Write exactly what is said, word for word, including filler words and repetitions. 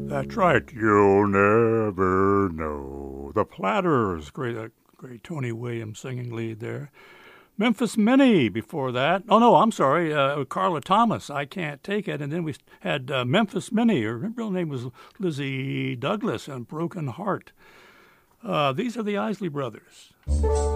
That's right. You'll never know. The Platters. Great, uh, great Tony Williams singing lead there. Memphis Minnie before that. Oh, no, I'm sorry. Uh, Carla Thomas, I Can't Take It. And then we had uh, Memphis Minnie. Her real name was Lizzie Douglas and Broken Heart. Uh, these are the Isley Brothers.